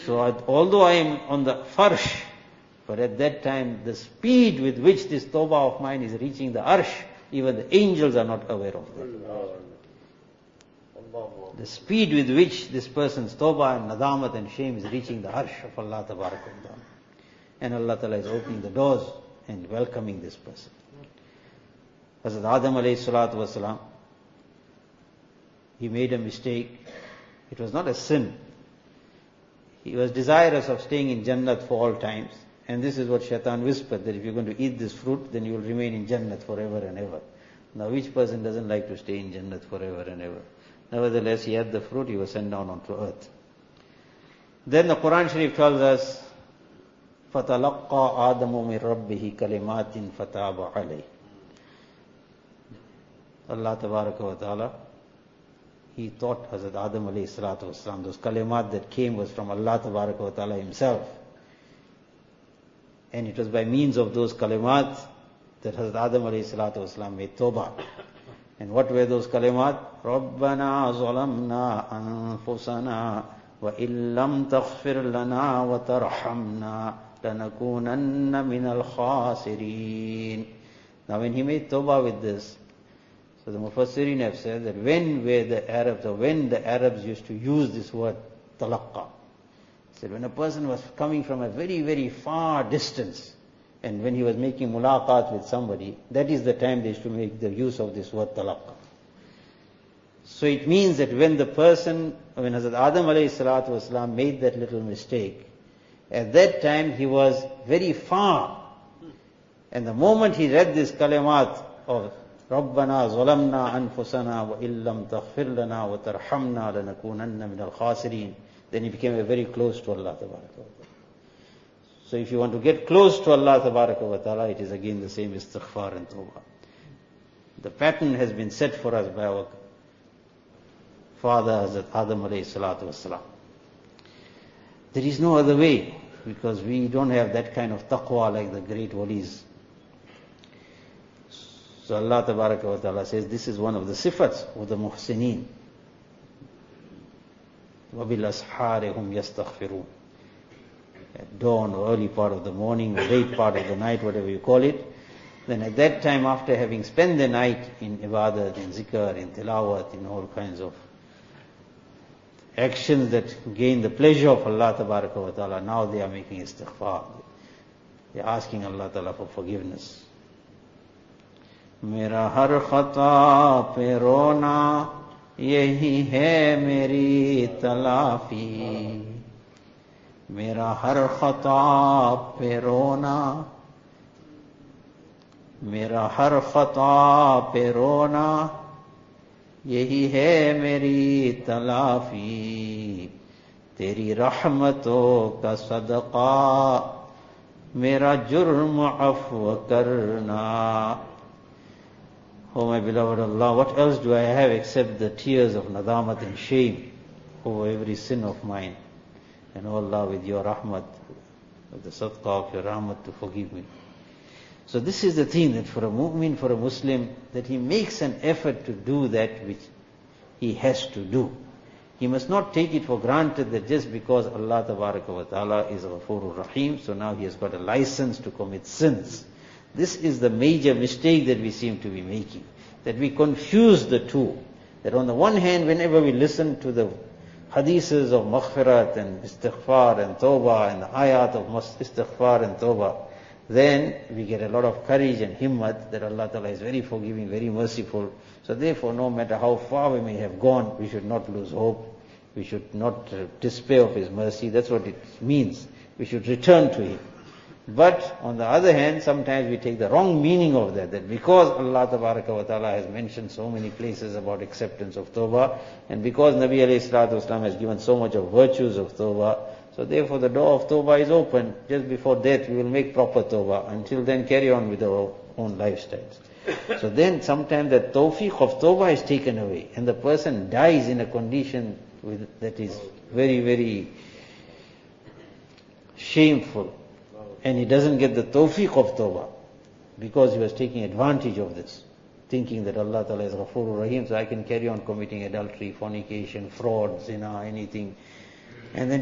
So although I am on the farsh, but at that time the speed with which this tawbah of mine is reaching the arsh, even the angels are not aware of that. The speed with which this person's tawbah and nadamat and shame is reaching the arsh of Allah Tabaraka wa Ta'ala. And Allah Ta'ala is opening the doors and welcoming this person. Hazrat Adam alayhi salatu wasalam, he made a mistake. It was not a sin. He was desirous of staying in Jannat for all times. And this is what Shaitan whispered, that if you're going to eat this fruit, then you will remain in Jannat forever and ever. Now which person doesn't like to stay in Jannat forever and ever? Nevertheless, he had the fruit, he was sent down onto earth. Then the Quran Sharif tells us, فَتَلَقَّى آدَمُ مِنْ رَبِّهِ كَلِمَاتٍ فَتَابَ عَلَيْهِ. Allah Tabaraka wa Ta'ala, He taught Hazrat Adam alayhi salatu wasalam. Those kalimat that came was from Allah Tabaraka wa Ta'ala Himself. And it was by means of those kalimat that Hazrat Adam alayhi salatu wasalam made tawbah. And what were those kalimat? رَبَّنَا ظَلَمْنَا أَنفُسَنَا وَإِن لَّمْ تَغْفِرْ لَنَا وَتَرْحَمْنَا لَنَكُونَنَّ مِنَ الْخَاسِرِينَ. Now when he made tawbah with this, so the Mufassirin have said that when the Arabs used to use this word talaqqa, said when a person was coming from a very, very far distance, and when he was making mulaqat with somebody, that is the time they used to make the use of this word talaqqa. So it means that when Hazrat Adam alayhi salatu wasalam made that little mistake, at that time he was very far. And the moment he read this kalimat of رَبَّنَا ظَلَمْنَا أَنفُسَنَا وَإِن لَّمْ تَغْفِرْ لَنَا وَتَرْحَمْنَا لَنَكُونَنَّ مِنَ الْخَاسِرِينَ, then he became very close to Allah Tabaraka wa Ta'ala. So if you want to get close to Allah Tabaraka wa Ta'ala, it is again the same istighfar and tawbah. The pattern has been set for us by our father Hazrat Adam alayhi salatu wasalam. There is no other way, because we don't have that kind of taqwa like the great walis. So Allah Tabaraka wa Ta'ala says this is one of the sifats of the muhsineen. وَبِالْأَسْحَارِ هُمْ يَسْتَغْفِرُونَ. At dawn or early part of the morning or late part of the night, whatever you call it, then at that time, after having spent the night in ibadat, in zikr, in tilawat, in all kinds of actions that gain the pleasure of Allah Tabaraka wa Ta'ala, now they are making istighfar. They are asking Allah Ta'ala for forgiveness. मेरा हर खता पे रोना यही है मेरी तलाफी. मेरा हर खता पे रोना, मेरा हर खता पे रोना यही है मेरी तलाफी. तेरी रहमतों का सदका मेरा जुर्म अफ़्व करना. Oh my beloved Allah, what else do I have except the tears of nadamat and shame over every sin of mine? And oh Allah, with your rahmat, with the sadaqah of your rahmat, to forgive me. So this is the thing, that for a mu'min, for a Muslim, that he makes an effort to do that which he has to do. He must not take it for granted that just because Allah Tabaraka wa Ta'ala is Ghafurur Rahim, so now he has got a license to commit sins. This is the major mistake that we seem to be making, that we confuse the two. That on the one hand, whenever we listen to the hadiths of maghfirat and istighfar and tawbah and the ayat of istighfar and tawbah, then we get a lot of courage and himmat that Allah Ta'ala is very forgiving, very merciful. So therefore, no matter how far we may have gone, we should not lose hope. We should not despair of His mercy. That's what it means. We should return to Him. But on the other hand, sometimes we take the wrong meaning of that because Allah Tabaraka wa Ta'ala has mentioned so many places about acceptance of tawbah, and because Nabi alayhi salatu wasalam has given so much of virtues of tawbah, so therefore the door of tawbah is open. Just before death we will make proper tawbah. Until then, carry on with our own lifestyles. So then sometimes the tawfiq of tawbah is taken away, and the person dies in a condition that is very, very shameful. And he doesn't get the tawfiq of tawbah because he was taking advantage of this, thinking that Allah Ta'ala is Ghafurur Rahim, so I can carry on committing adultery, fornication, fraud, zina, anything. And then